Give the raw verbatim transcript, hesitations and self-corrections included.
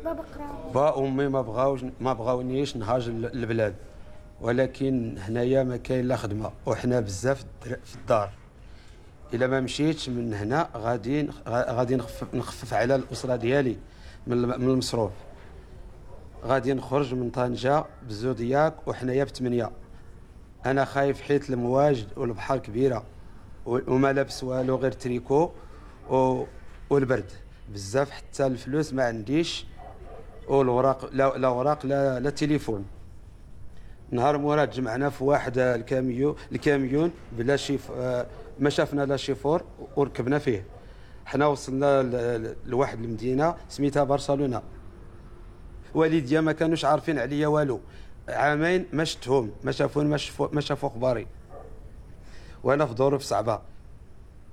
بابا قرا. با امي ما بغاوش ما بغاونيش نهاج البلاد، ولكن هنايا ما كاين لا خدمه وحنا بزاف في الدار. الا ما مشيتش من هنا غادي غادي نخفف, نخفف على الاسره ديالي من من المصروف. غادي نخرج من طنجه بزودياك وحنايا بثمانيه. انا خايف حيت المواج والبحر كبيره وما لابس والو غير تريكو والبرد بزاف، حتى الفلوس ما عنديش، والوراق لا لا وراق لا لا تليفون. نهار مورا تجمعنا في واحد الكاميو الكاميون بلا شيف، ما شافنا لا شيفور وركبنا فيه. حنا وصلنا لواحد المدينه سميتها برشلونه. والديا ما كانوش عارفين عليا والو، عامين ما شفتهم، ما شافون ما شافوا ما شافوا اخباري، وانا في ظروف صعبه.